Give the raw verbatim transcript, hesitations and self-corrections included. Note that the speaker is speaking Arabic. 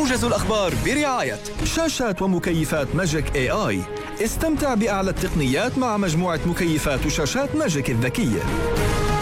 موجز الأخبار برعاية شاشات ومكيفات ماجيك اي اي. استمتع بأعلى التقنيات مع مجموعة مكيفات وشاشات ماجيك الذكية.